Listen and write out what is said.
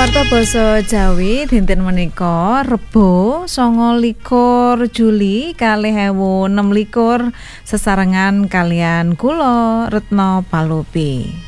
Warta basa Jawi dinten menika Rebo 29 Juli 2026 sesarengan kalian kula Retno Palopi.